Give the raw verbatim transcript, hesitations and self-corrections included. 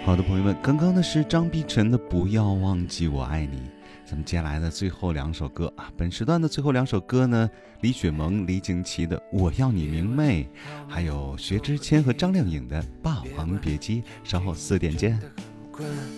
好的朋友们，刚刚的是张碧晨的不要忘记我爱你。咱们接下来的最后两首歌啊，本时段的最后两首歌呢，李雪萌、李锦旗的我要你明媚，还有薛之谦和张靓颖的霸王别姬，稍后四点见。